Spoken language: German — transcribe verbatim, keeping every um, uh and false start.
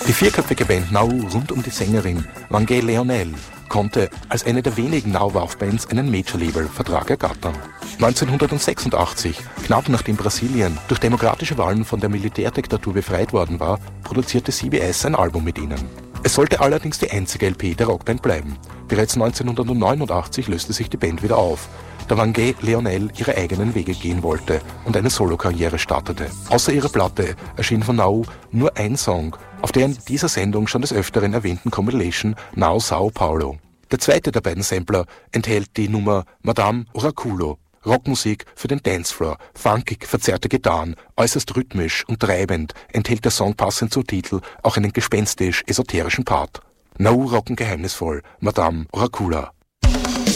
Die vierköpfige Band Now rund um die Sängerin Wangé Leonel konnte als eine der wenigen Now-Wave-Bands einen Major-Label-Vertrag ergattern. neunzehnhundertsechsundachtzig, knapp nachdem Brasilien durch demokratische Wahlen von der Militärdiktatur befreit worden war, produzierte C B S ein Album mit ihnen. Es sollte allerdings die einzige L P der Rockband bleiben. Bereits neunzehnhundertneunundachtzig löste sich die Band wieder auf, da Wangé Leonel ihre eigenen Wege gehen wollte und eine Solokarriere startete. Außer ihrer Platte erschien von Now nur ein Song, auf der in dieser Sendung schon des Öfteren erwähnten Compilation Now Sao Paulo. Der zweite der beiden Sampler enthält die Nummer Madame Oraculo, Rockmusik für den Dancefloor, funkig verzerrte Gitarren, äußerst rhythmisch und treibend enthält der Song passend zum Titel auch einen gespenstisch-esoterischen Part. Now rocken geheimnisvoll, Madame Oracula.